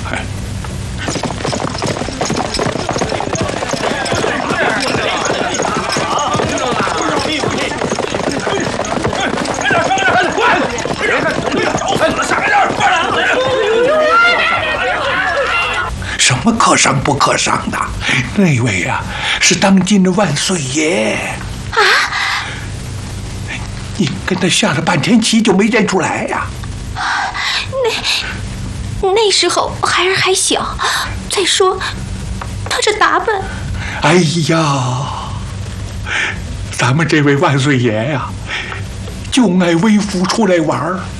什么可赏不可赏的？那位啊，是当今的万岁爷啊！你跟他下了半天棋就没认出来呀？ 那时候孩儿还小，再说他这打扮…… 哎呀，咱们这位万岁爷呀，就爱微服出来玩儿。